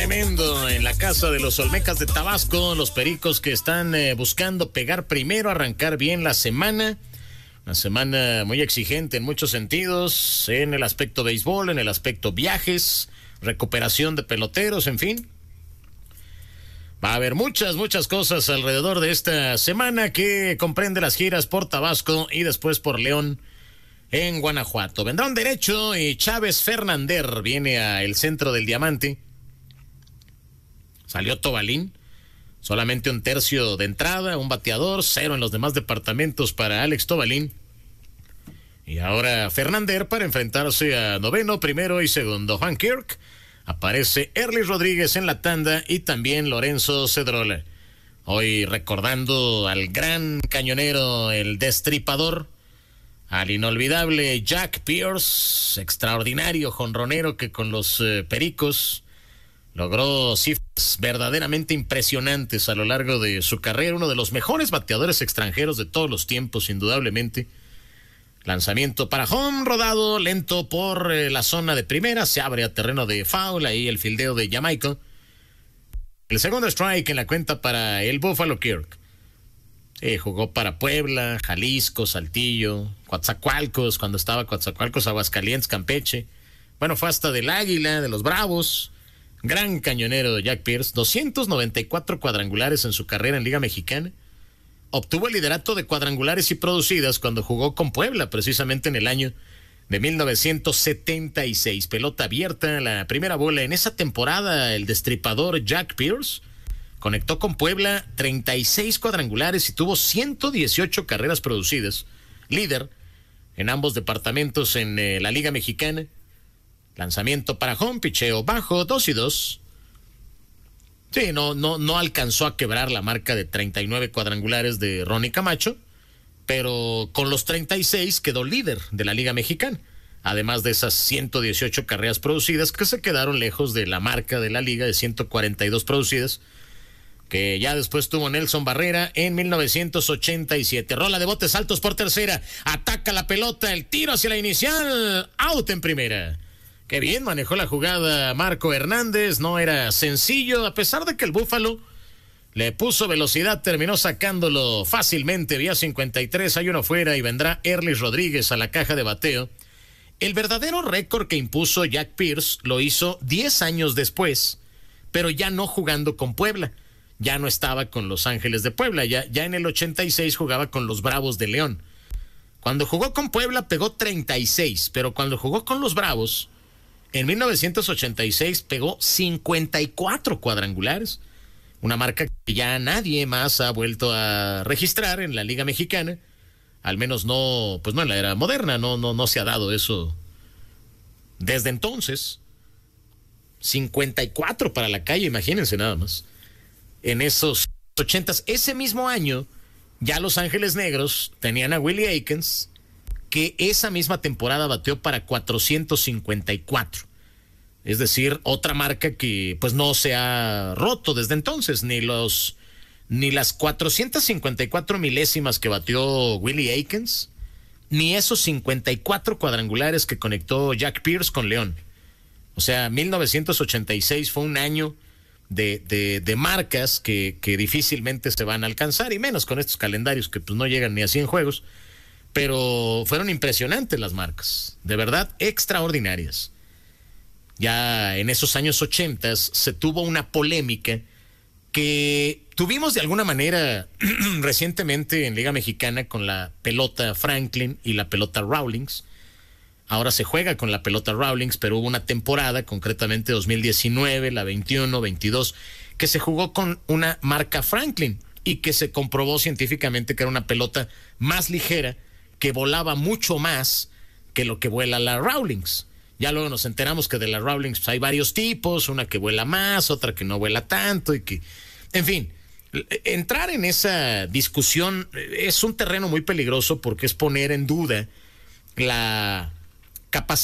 Tremendo en la casa de los Olmecas de Tabasco, los Pericos que están buscando pegar primero, arrancar bien la semana. Una semana muy exigente en muchos sentidos, en el aspecto béisbol, en el aspecto viajes, recuperación de peloteros, en fin. Va a haber muchas cosas alrededor de esta semana que comprende las giras por Tabasco y después por León en Guanajuato. Vendrá un derecho y Chávez Fernández viene al centro del diamante. Salió Tobalín, solamente un tercio de entrada, un bateador, 0 en los demás departamentos para Alex Tobalín. Y ahora Fernández para enfrentarse a noveno, primero y segundo. Juan Kirk, aparece Erlis Rodríguez en la tanda y también Lorenzo Cedrola. Hoy recordando al gran cañonero, el destripador, al inolvidable Jack Pierce, extraordinario jonronero que con los Pericos logró cifras verdaderamente impresionantes a lo largo de su carrera. Uno de los mejores bateadores extranjeros de todos los tiempos, indudablemente. Lanzamiento para home, rodado lento por la zona de primera. Se abre a terreno de foul, ahí el fildeo de Jamaica. El segundo strike en la cuenta para el Buffalo Kirk. Jugó para Puebla, Jalisco, Saltillo, Coatzacoalcos, cuando estaba Coatzacoalcos, Aguascalientes, Campeche. Bueno, fue hasta del Águila, de los Bravos. Gran cañonero Jack Pierce, 294 cuadrangulares en su carrera en Liga Mexicana. Obtuvo el liderato de cuadrangulares y producidas cuando jugó con Puebla, precisamente en el año de 1976. Pelota abierta, la primera bola. En esa temporada, el destripador Jack Pierce conectó con Puebla 36 cuadrangulares y tuvo 118 carreras producidas. Líder en ambos departamentos en la Liga Mexicana. Lanzamiento para home, picheo bajo, 2-2. Sí, no alcanzó a quebrar la marca de 39 cuadrangulares de Ronnie Camacho, pero con los 36 quedó líder de la Liga Mexicana, además de esas 118 carreras producidas que se quedaron lejos de la marca de la Liga de 142 producidas, que ya después tuvo Nelson Barrera en 1987. Rola de botes altos por tercera, ataca la pelota, el tiro hacia la inicial, out en primera. Qué bien manejó la jugada Marco Hernández, no era sencillo, a pesar de que el Búfalo le puso velocidad, terminó sacándolo fácilmente, vía 53, hay uno fuera y vendrá Erlis Rodríguez a la caja de bateo. El verdadero récord que impuso Jack Pierce lo hizo 10 años después, pero ya no jugando con Puebla, ya no estaba con Los Ángeles de Puebla, ya en el 86 jugaba con los Bravos de León. Cuando jugó con Puebla pegó 36, pero cuando jugó con los Bravos, en 1986 pegó 54 cuadrangulares, una marca que ya nadie más ha vuelto a registrar en la Liga Mexicana, al menos no en la era moderna, no se ha dado eso desde entonces. 54 para la calle, imagínense nada más. En esos 80s, ese mismo año, ya Los Ángeles Negros tenían a Willie Aikens, que esa misma temporada bateó para 454. Es decir, otra marca que pues no se ha roto desde entonces, ni las 454 milésimas que batió Willie Aikens, ni esos 54 cuadrangulares que conectó Jack Pierce con León. O sea, 1986 fue un año de marcas que difícilmente se van a alcanzar, y menos con estos calendarios que pues no llegan ni a 100 juegos. Pero fueron impresionantes las marcas, de verdad extraordinarias. Ya en esos años 80 se tuvo una polémica que tuvimos de alguna manera recientemente en Liga Mexicana con la pelota Franklin y la pelota Rawlings. Ahora se juega con la pelota Rawlings, pero hubo una temporada, concretamente 2019, la 21, 22, que se jugó con una marca Franklin y que se comprobó científicamente que era una pelota más ligera, que volaba mucho más que lo que vuela la Rawlings. Ya luego nos enteramos que de la Rawlings pues, hay varios tipos, una que vuela más, otra que no vuela tanto, y que, en fin, entrar en esa discusión es un terreno muy peligroso porque es poner en duda la capacidad